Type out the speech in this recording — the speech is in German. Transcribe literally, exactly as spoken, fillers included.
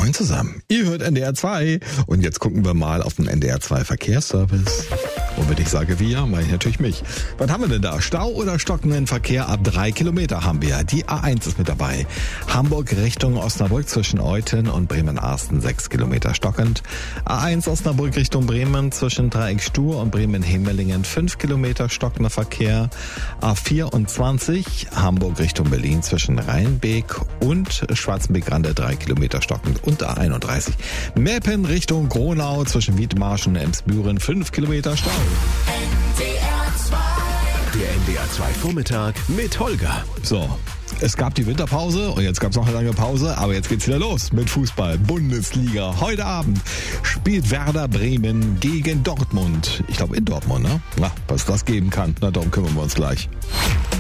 Moin zusammen, ihr hört N D R zwei und jetzt gucken wir mal auf den N D R zwei Verkehrsservice. Und wenn ich sage wir, meine ich natürlich mich. Was haben wir denn da? Stau oder stockenden Verkehr ab drei Kilometer haben wir. Die A eins ist mit dabei. Hamburg Richtung Osnabrück zwischen Euthen und Bremen-Arsten sechs Kilometer stockend. A eins Osnabrück Richtung Bremen zwischen Dreieck Stur und Bremen-Hemelingen fünf Kilometer stockender Verkehr. A vierundzwanzig Hamburg Richtung Berlin zwischen Rheinbeek und Schwarzenbeek-Rande drei Kilometer stockend. Und A einunddreißig Meppen Richtung Gronau zwischen Wiedmarsch und Emsbüren fünf Kilometer Stau. N D R zwei. Der N D R zwei Vormittag mit Holger. So, es gab die Winterpause und jetzt gab es noch eine lange Pause, aber jetzt geht's wieder los mit Fußball. Bundesliga. Heute Abend spielt Werder Bremen gegen Dortmund. Ich glaube in Dortmund, ne? Na, was das geben kann, na darum kümmern wir uns gleich.